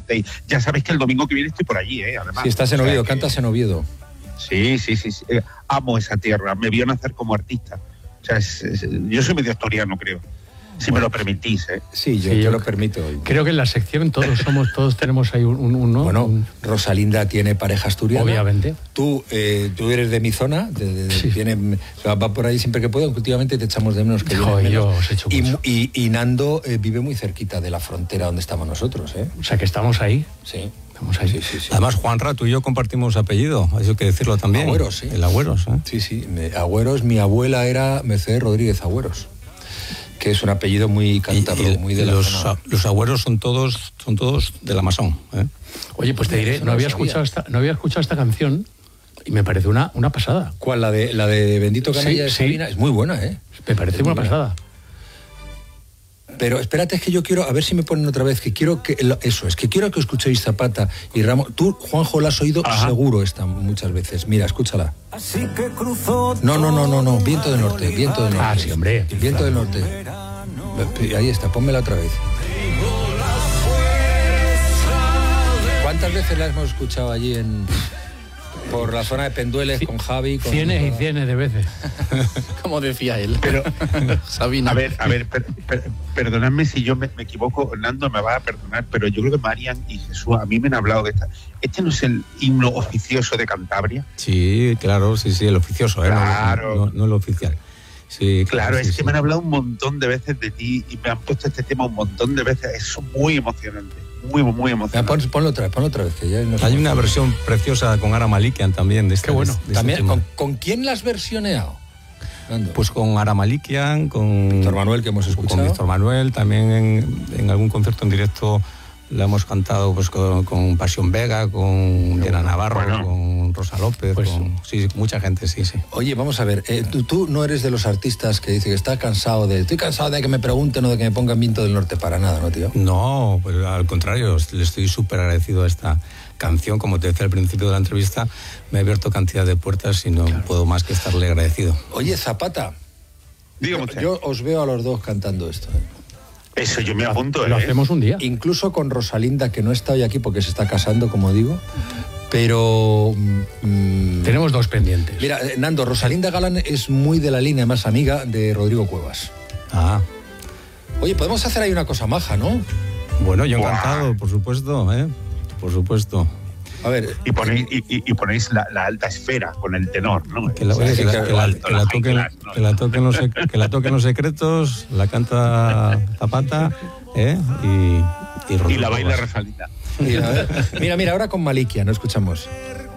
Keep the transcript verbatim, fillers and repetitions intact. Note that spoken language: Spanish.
estéis. Ya sabéis que el domingo que viene estoy por allí, ¿eh? Además. Sí, estás en Oviedo, o sea, que... cantas en Oviedo. Sí, sí, sí, sí. Eh, amo esa tierra, me vio nacer como artista. O sea, es, es, yo soy medio asturiano, creo. Si bueno, me lo permitís, ¿eh? Sí, yo sí, te yo lo permito. Creo que en la sección todos somos, todos tenemos ahí un, un, un ¿no? Bueno, un... Rosalinda tiene pareja asturiana. Obviamente. Tú, eh, tú eres de mi zona, de, de, de, sí. viene, va por ahí siempre que puede, aunque últimamente te echamos de menos que yo, menos. yo os echo y, mucho. Y, y Nando eh, vive muy cerquita de la frontera donde estamos nosotros, ¿eh? O sea que estamos ahí. Sí. Estamos ahí. Sí, sí, sí. Además, Juanra, tú y yo compartimos apellido, hay que decirlo también. Agüeros, sí. El Agüeros, ¿eh? Sí, sí. Agüeros, mi abuela era Mercedes Rodríguez Agüeros, que es un apellido muy cántabro, y, y muy de la los, zona. Los Agüeros son todos, son todos de la Masón, ¿eh? Oye, pues te diré, Eso no no había lo sabía. escuchado esta, no había escuchado esta canción y me parece una, una pasada. ¿Cuál? La de, la de Bendito Canalla Sí, de sí. Sabina. Es muy buena, ¿eh? Me parece Es una muy pasada. buena. Pero espérate, es que yo quiero, a ver si me ponen otra vez, que quiero que, eso, es que quiero que escuchéis Zapata y Ramos. Tú, Juanjo, la has oído Ajá. seguro esta muchas veces. Mira, escúchala. Así que cruzó no, no, no, no, no, Viento del Norte, Viento del Norte. Ah, sí, hombre. Viento del Norte. Ahí está, pónmela otra vez. ¿Cuántas veces la hemos escuchado allí en... por la zona de Pendueles, con Javi? Con cienes y cienes de veces. Como decía él. Pero, Sabina. A ver, a ver, per, per, perdonadme si yo me, me equivoco, Nando me va a perdonar, pero yo creo que Marian y Jesús a mí me han hablado de esta. ¿Este no es el himno oficioso de Cantabria? Sí, claro, sí, sí, el oficioso, ¿eh? Claro. No, no, no el oficial. Sí, claro, claro, es sí, que sí. me han hablado un montón de veces de ti y me han puesto este tema un montón de veces. Es muy emocionante, muy, muy emocionante. Pon, ponlo otra vez, ponlo otra vez. Que ya no Hay una versión preciosa con Ara Malikian también de este. Qué bueno. De, de también, este ¿con, ¿Con quién la has versioneado? Ando. Pues con Ara Malikian, con Víctor Manuel, que hemos escuchado. Con Víctor Manuel, también en, en algún concierto en directo la hemos cantado pues con, con Pasión Vega, con Diana Navarro, bueno. con Rosa López, pues, con sí, mucha gente, sí, sí. Oye, vamos a ver, eh, tú, tú no eres de los artistas que dice que está cansado de... Estoy cansado de que me pregunten o de que me pongan Viento del Norte, para nada, ¿no, tío? No, pues al contrario, le estoy súper agradecido a esta canción. Como te decía al principio de la entrevista, me he abierto cantidad de puertas y no claro. puedo más que estarle agradecido. Oye, Zapata, dígame yo, yo os veo a los dos cantando esto, ¿eh? Eso yo me apunto, Lo ¿eh? hacemos un día. Incluso con Rosalinda, que no está hoy aquí porque se está casando, como digo, pero... Mmm, tenemos dos pendientes. Mira, Nando, Rosalinda Galán es muy de la línea más amiga de Rodrigo Cuevas. Ah. Oye, podemos hacer ahí una cosa maja, ¿no? Bueno, yo encantado, por supuesto, ¿eh? Por supuesto. A ver, y ponéis, y, y ponéis la, la alta esfera con el tenor, ¿no? Que la, oye, que la, que la, que la toquen, ¿no? que la toquen los, que la toquen los secretos, la canta Zapata, ¿eh? Y, y, y la baila Rosalinda. Mira, mira, mira, ahora con Malikia, no escuchamos.